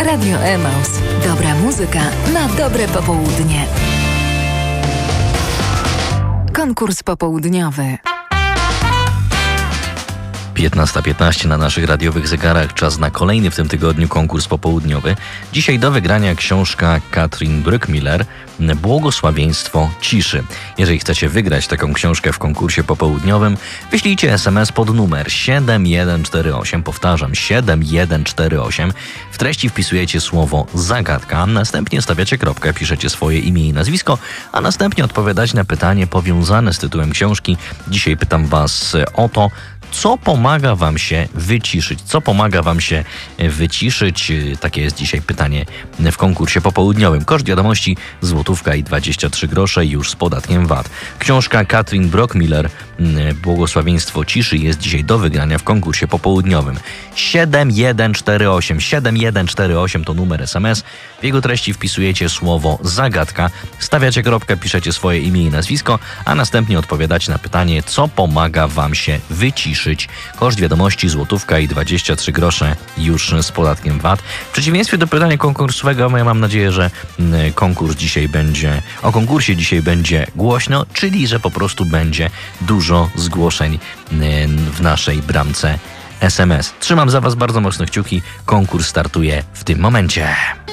Radio Emaus. Dobra muzyka na dobre popołudnie. Konkurs popołudniowy. 15:15 na naszych radiowych zegarach. Czas na kolejny w tym tygodniu konkurs popołudniowy. Dzisiaj do wygrania książka Katrin Brückmiller Błogosławieństwo ciszy. Jeżeli chcecie wygrać taką książkę w konkursie popołudniowym, wyślijcie SMS pod numer 7148. Powtarzam, 7148. W treści wpisujecie słowo zagadka, następnie stawiacie kropkę, piszecie swoje imię i nazwisko, a następnie odpowiadać na pytanie powiązane z tytułem książki. Dzisiaj pytam Was o to, co pomaga Wam się wyciszyć? Co pomaga Wam się wyciszyć? Takie jest dzisiaj pytanie w konkursie popołudniowym. Koszt wiadomości złotówka i 23 grosze już z podatkiem VAT. Książka Katrin Brückmiller Błogosławieństwo ciszy jest dzisiaj do wygrania w konkursie popołudniowym. 7148. 7148 to numer SMS. W jego treści wpisujecie słowo zagadka, stawiacie kropkę, piszecie swoje imię i nazwisko, a następnie odpowiadacie na pytanie, co pomaga Wam się wyciszyć. Koszt wiadomości złotówka i 23 grosze już z podatkiem VAT. W przeciwieństwie do pytania konkursowego, ja mam nadzieję, że o konkursie dzisiaj będzie głośno, czyli że po prostu będzie dużo zgłoszeń w naszej bramce SMS. Trzymam za Was bardzo mocno kciuki. Konkurs startuje w tym momencie.